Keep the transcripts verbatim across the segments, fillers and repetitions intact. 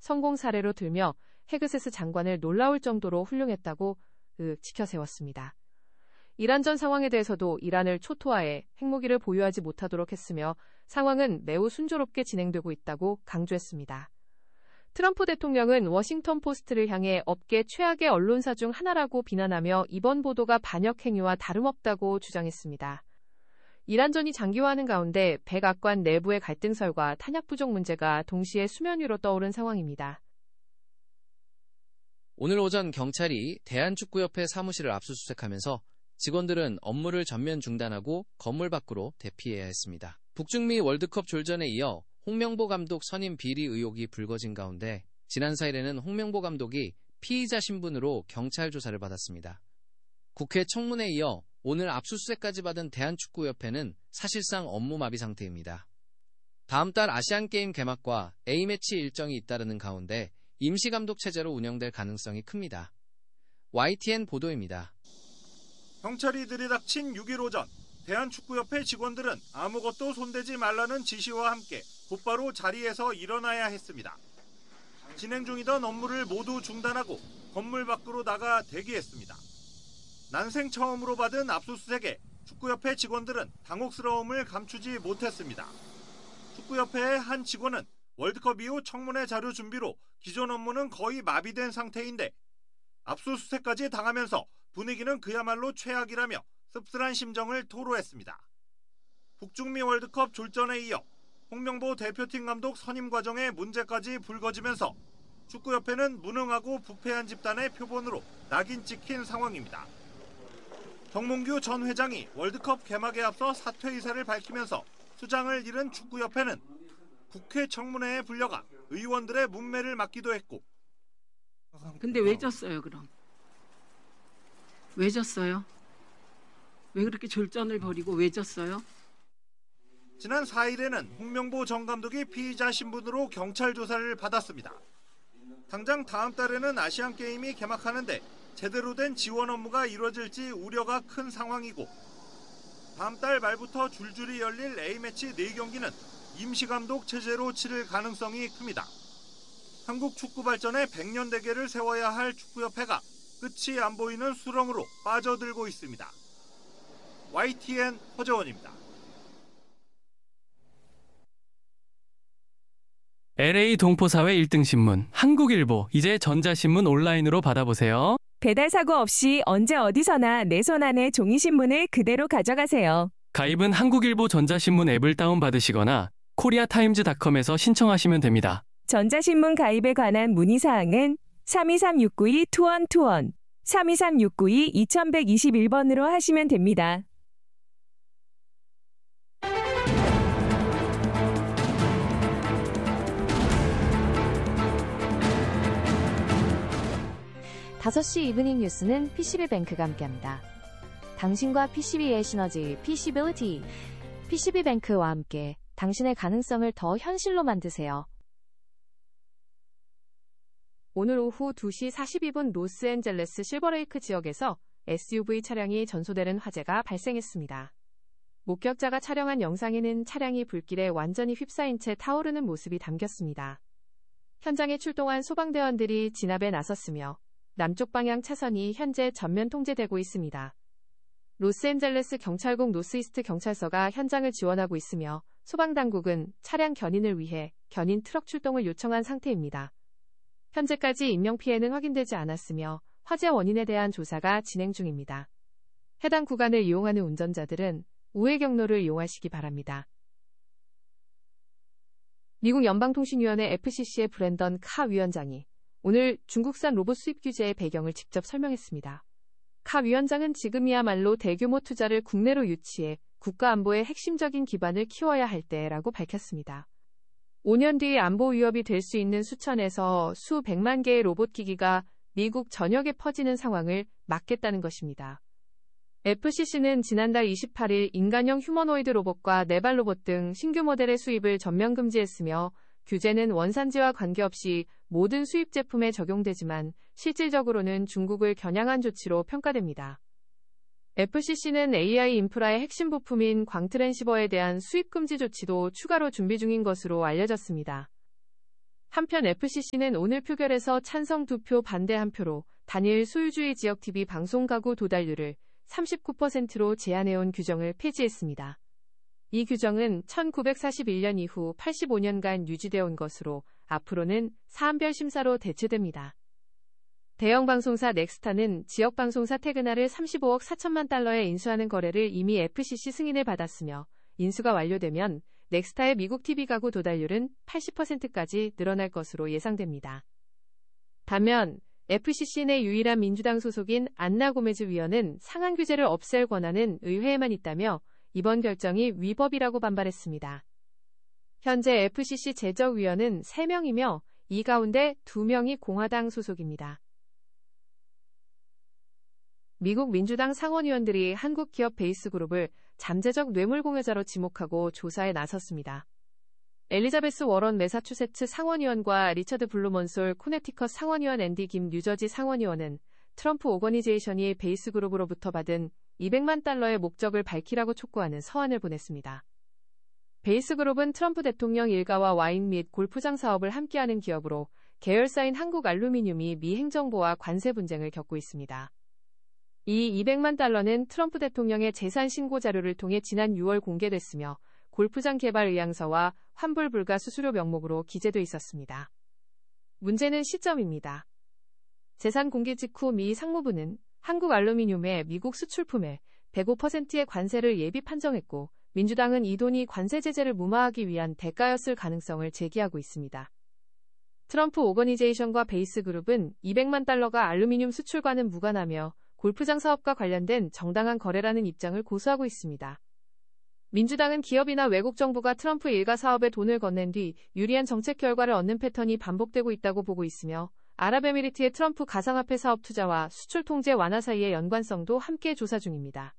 성공 사례로 들며 헤그세스 장관을 놀라울 정도로 훌륭했다고 으, 치켜세웠습니다. 이란 전 상황에 대해서도 이란을 초토화해 핵무기를 보유하지 못하도록 했으며 상황은 매우 순조롭게 진행되고 있다고 강조했습니다. 트럼프 대통령은 워싱턴 포스트를 향해 업계 최악의 언론사 중 하나라고 비난하며 이번 보도가 반역 행위와 다름없다고 주장했습니다. 이란전이 장기화하는 가운데 백악관 내부의 갈등설과 탄약 부족 문제가 동시에 수면 위로 떠오른 상황입니다. 오늘 오전 경찰이 대한축구협회 사무실을 압수수색하면서 직원들은 업무를 전면 중단하고 건물 밖으로 대피해야 했습니다. 북중미 월드컵 졸전에 이어 홍명보 감독 선임 비리 의혹이 불거진 가운데 지난 사 일에는 홍명보 감독이 피의자 신분으로 경찰 조사를 받았습니다. 국회 청문회에 이어 오늘 압수수색까지 받은 대한축구협회는 사실상 업무 마비 상태입니다. 다음 달 아시안게임 개막과 A매치 일정이 잇따르는 가운데 임시감독 체제로 운영될 가능성이 큽니다. 와이티엔 보도입니다. 경찰이 들이닥친 육 일 오전, 대한축구협회 직원들은 아무것도 손대지 말라는 지시와 함께 곧바로 자리에서 일어나야 했습니다. 진행 중이던 업무를 모두 중단하고 건물 밖으로 나가 대기했습니다. 난생 처음으로 받은 압수수색에 축구협회 직원들은 당혹스러움을 감추지 못했습니다. 축구협회의 한 직원은 월드컵 이후 청문회 자료 준비로 기존 업무는 거의 마비된 상태인데 압수수색까지 당하면서 분위기는 그야말로 최악이라며 씁쓸한 심정을 토로했습니다. 북중미 월드컵 졸전에 이어 홍명보 대표팀 감독 선임 과정에 문제까지 불거지면서 축구협회는 무능하고 부패한 집단의 표본으로 낙인 찍힌 상황입니다. 정몽규 전 회장이 월드컵 개막에 앞서 사퇴 의사를 밝히면서 수장을 잃은 축구협회는 국회 청문회에 불려가 의원들의 문매를 맡기도 했고. 근데 왜 졌어요 그럼? 왜 졌어요? 왜 그렇게 졸전을 벌이고 왜 졌어요? 지난 사 일에는 홍명보 전 감독이 피의자 신분으로 경찰 조사를 받았습니다. 당장 다음 달에는 아시안게임이 개막하는데 제대로 된 지원 업무가 이루어질지 우려가 큰 상황이고 다음 달 말부터 줄줄이 열릴 A매치 네 경기는 임시감독 체제로 치를 가능성이 큽니다. 한국 축구 발전의 백 년 대계를 세워야 할 축구협회가 끝이 안 보이는 수렁으로 빠져들고 있습니다. 와이티엔 허재원입니다. 엘에이 동포사회 일 등 신문 한국일보, 이제 전자신문 온라인으로 받아보세요. 배달 사고 없이 언제 어디서나 내 손 안에 종이신문을 그대로 가져가세요. 가입은 한국일보 전자신문 앱을 다운받으시거나 코리아타임즈닷컴에서 신청하시면 됩니다. 전자신문 가입에 관한 문의사항은 삼이삼 육구이 이일이일, 삼이삼 육구이 이일이일 번으로 하시면 됩니다. 다섯 시 이브닝 뉴스는 피씨비뱅크가 함께합니다. 당신과 피씨비의 시너지, 피씨빌리티. 피씨비뱅크와 함께 당신의 가능성을 더 현실로 만드세요. 오늘 오후 두 시 사십이 분 로스앤젤레스 실버레이크 지역에서 에스유브이 차량이 전소되는 화재가 발생했습니다. 목격자가 촬영한 영상에는 차량이 불길에 완전히 휩싸인 채 타오르는 모습이 담겼습니다. 현장에 출동한 소방대원들이 진압에 나섰으며 남쪽 방향 차선이 현재 전면 통제되고 있습니다. 로스앤젤레스 경찰국 노스이스트 경찰서가 현장을 지원하고 있으며 소방당국은 차량 견인을 위해 견인 트럭 출동을 요청한 상태입니다. 현재까지 인명피해는 확인되지 않았으며 화재 원인에 대한 조사가 진행 중입니다. 해당 구간을 이용하는 운전자들은 우회 경로를 이용하시기 바랍니다. 미국 연방통신위원회 에프씨씨의 브랜던 카 위원장이 오늘 중국산 로봇 수입 규제의 배경을 직접 설명했습니다. 카 위원장은 지금이야말로 대규모 투자를 국내로 유치해 국가 안보의 핵심적인 기반을 키워야 할 때라고 밝혔습니다. 오 년 뒤 안보 위협이 될 수 있는 수천에서 수백만 개의 로봇 기기가 미국 전역에 퍼지는 상황을 막겠다는 것입니다. 에프씨씨는 지난달 이십팔 일 인간형 휴머노이드 로봇과 네발 로봇 등 신규 모델의 수입을 전면 금지했으며 규제는 원산지와 관계없이 모든 수입 제품에 적용되지만 실질적으로는 중국을 겨냥한 조치로 평가됩니다. 에프씨씨는 에이아이 인프라의 핵심 부품인 광트랜시버에 대한 수입 금지 조치도 추가로 준비 중인 것으로 알려졌습니다. 한편 에프씨씨는 오늘 표결에서 찬성 두 표 반대 한 표로 단일 소유주의 지역 티비 방송 가구 도달률을 삼십구 퍼센트로 제한해온 규정을 폐지했습니다. 이 규정은 천구백사십일 년 이후 팔십오 년간 유지되어 온 것으로 앞으로는 사안별 심사로 대체됩니다. 대형 방송사 넥스타는 지역 방송사 태그나를 삼십오억 사천만 달러에 인수하는 거래를 이미 에프씨씨 승인을 받았으며 인수가 완료되면 넥스타의 미국 티비 가구 도달률은 팔십 퍼센트까지 늘어날 것으로 예상됩니다. 반면 에프씨씨 내 유일한 민주당 소속인 안나 고메즈 위원은 상한 규제를 없앨 권한은 의회에만 있다며 이번 결정이 위법이라고 반발했습니다. 현재 에프씨씨 제적위원은 세 명이며 이 가운데 두 명이 공화당 소속입니다. 미국 민주당 상원의원들이 한국 기업 베이스그룹을 잠재적 뇌물공여자로 지목하고 조사에 나섰습니다. 엘리자베스 워런 매사추세츠 상원의원과 리처드 블루먼솔 코네티컷 상원의원 앤디 김 뉴저지 상원의원은 트럼프 오거니제이션이 베이스그룹으로부터 받은 이백만 달러의 목적을 밝히라고 촉구하는 서한을 보냈습니다. 베이스그룹은 트럼프 대통령 일가와 와인 및 골프장 사업을 함께하는 기업으로 계열사인 한국알루미늄이 미 행정부와 관세 분쟁을 겪고 있습니다. 이 이백만 달러는 트럼프 대통령의 재산 신고 자료를 통해 지난 유월 공개됐으며 골프장 개발 의향서와 환불 불가 수수료 명목으로 기재돼 있었습니다. 문제는 시점입니다. 재산 공개 직후 미 상무부는 한국알루미늄의 미국 수출품에 백오 퍼센트의 관세를 예비 판정했고 민주당은 이 돈이 관세 제재를 무마하기 위한 대가였을 가능성을 제기하고 있습니다. 트럼프 오거니제이션과 베이스그룹은 이백만 달러가 알루미늄 수출과는 무관하며 골프장 사업과 관련된 정당한 거래라는 입장을 고수하고 있습니다. 민주당은 기업이나 외국 정부가 트럼프 일가 사업에 돈을 건넨 뒤 유리한 정책 결과를 얻는 패턴이 반복되고 있다고 보고 있으며 아랍에미리트의 트럼프 가상화폐 사업 투자와 수출 통제 완화 사이의 연관성도 함께 조사 중입니다.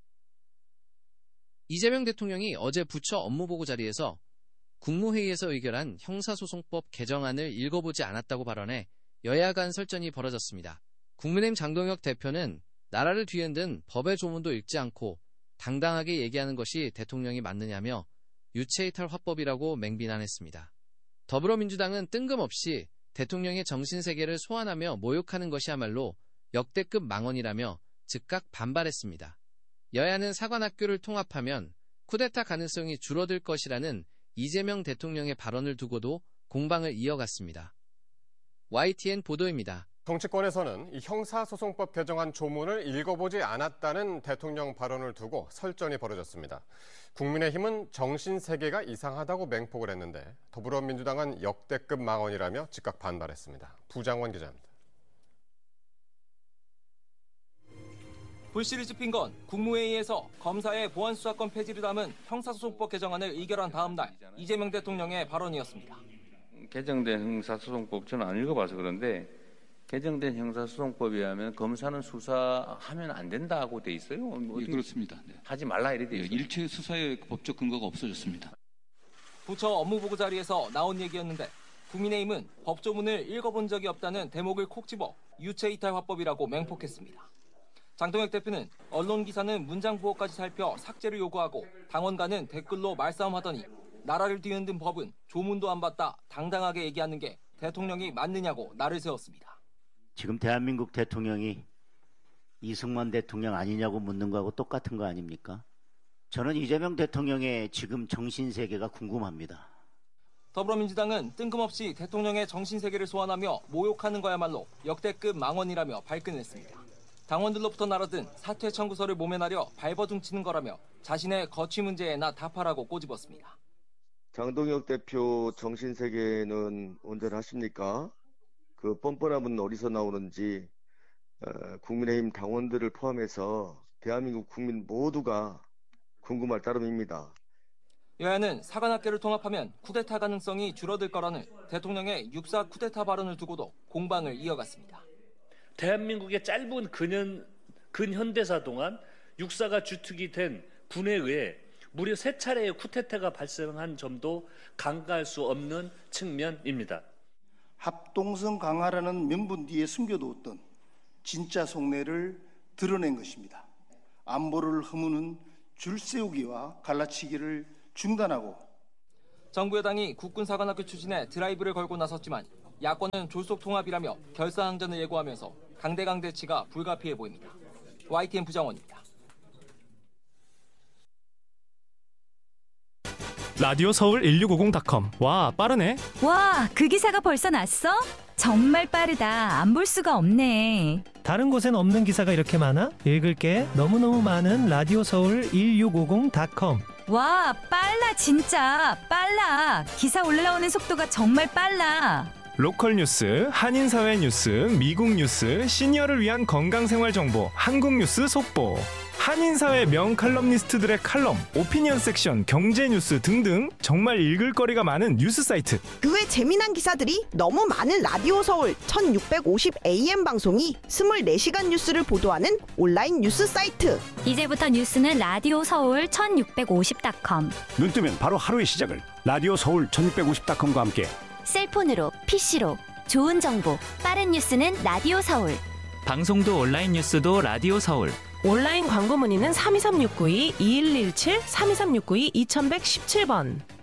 이재명 대통령이 어제 부처 업무보고 자리에서 국무회의에서 의결한 형사소송법 개정안을 읽어보지 않았다고 발언해 여야 간 설전이 벌어졌습니다. 국민의힘 장동혁 대표는 나라를 뒤흔든 법의 조문도 읽지 않고 당당하게 얘기하는 것이 대통령이 맞느냐며 유체이탈 화법이라고 맹비난했습니다. 더불어민주당은 뜬금없이 대통령의 정신세계를 소환하며 모욕하는 것이야말로 역대급 망언이라며 즉각 반발했습니다. 여야는 사관학교를 통합하면 쿠데타 가능성이 줄어들 것이라는 이재명 대통령의 발언을 두고도 공방을 이어갔습니다. 와이티엔 보도입니다. 정치권에서는 이 형사소송법 개정안 조문을 읽어보지 않았다는 대통령 발언을 두고 설전이 벌어졌습니다. 국민의힘은 정신세계가 이상하다고 맹폭을 했는데 더불어민주당은 역대급 망언이라며 즉각 반발했습니다. 부장원 기자입니다. 불씨를 지핀 건 국무회의에서 검사의 보안수사권 폐지를 담은 형사소송법 개정안을 의결한 다음 날 이재명 대통령의 발언이었습니다. 개정된 형사소송법 저는 안 읽어봐서 그런데 개정된 형사소송법에 의하면 검사는 수사하면 안 된다고 돼 있어요? 예, 그렇습니다. 네. 하지 말라 이래 돼 있어요. 예, 일체 수사의 법적 근거가 없어졌습니다. 부처 업무보고 자리에서 나온 얘기였는데 국민의힘은 법조문을 읽어본 적이 없다는 대목을 콕 집어 유체이탈 화법이라고 맹폭했습니다. 장동혁 대표는 언론 기사는 문장 부호까지 살펴 삭제를 요구하고 당원과는 댓글로 말싸움하더니 나라를 뒤흔든 법은 조문도 안 봤다 당당하게 얘기하는 게 대통령이 맞느냐고 날을 세웠습니다. 지금 대한민국 대통령이 이승만 대통령 아니냐고 묻는 거하고 똑같은 거 아닙니까? 저는 이재명 대통령의 지금 정신세계가 궁금합니다. 더불어민주당은 뜬금없이 대통령의 정신세계를 소환하며 모욕하는 거야말로 역대급 망언이라며 발끈했습니다. 당원들로부터 날아든 사퇴 청구서를 몸에 나려 발버둥치는 거라며 자신의 거취 문제에나 답하라고 꼬집었습니다. 장동혁 대표 정신세계는 온전하십니까? 그 뻔뻔함은 어디서 나오는지 어, 국민의힘 당원들을 포함해서 대한민국 국민 모두가 궁금할 따름입니다. 여야는 사관학계를 통합하면 쿠데타 가능성이 줄어들 거라는 대통령의 육사 쿠데타 발언을 두고도 공방을 이어갔습니다. 대한민국의 짧은 근현, 근현대사 동안 육사가 주특이 된 군에 의해 무려 세 차례의 쿠데타가 발생한 점도 간과할 수 없는 측면입니다. 합동성 강화라는 명분 뒤에 숨겨두었던 진짜 속내를 드러낸 것입니다. 안보를 허무는 줄세우기와 갈라치기를 중단하고 정부 여당이 국군사관학교 추진에 드라이브를 걸고 나섰지만 야권은 졸속 통합이라며 결사항전을 예고하면서 강대강 대치가 불가피해 보입니다. 와이티엔 부장원입니다. 라디오 서울 일육오공 닷컴. 와, 빠르네. 와, 그 기사가 벌써 났어? 정말 빠르다. 안 볼 수가 없네. 다른 곳엔 없는 기사가 이렇게 많아? 읽을게. 너무너무 많은 라디오 서울 일육오공 닷컴. 와, 빨라 진짜. 빨라. 기사 올라오는 속도가 정말 빨라. 로컬 뉴스, 한인사회 뉴스, 미국 뉴스, 시니어를 위한 건강생활 정보, 한국 뉴스 속보. 한인사회 명칼럼니스트들의 칼럼, 오피니언 섹션, 경제 뉴스 등등 정말 읽을 거리가 많은 뉴스 사이트. 그 외 재미난 기사들이 너무 많은 라디오 서울 천육백오십 에이엠 방송이 이십사 시간 뉴스를 보도하는 온라인 뉴스 사이트. 이제부터 뉴스는 라디오 서울 천육백오십 닷컴. 눈 뜨면 바로 하루의 시작을 라디오 서울 천육백오십 닷컴과 함께. 셀폰으로, 피시로 좋은 정보, 빠른 뉴스는 라디오 서울. 방송도 온라인 뉴스도 라디오 서울. 온라인 광고 문의는 삼이삼육구이 이일일칠 삼이삼육구이 이천백십칠 번.